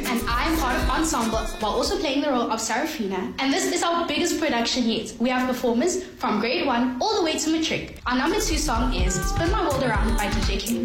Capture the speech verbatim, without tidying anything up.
and I am part of Ensemble while also playing the role of Sarafina. And this is our biggest production yet. We have performers from grade one all the way to matric. Our number two song is Spin My World Around by D J King.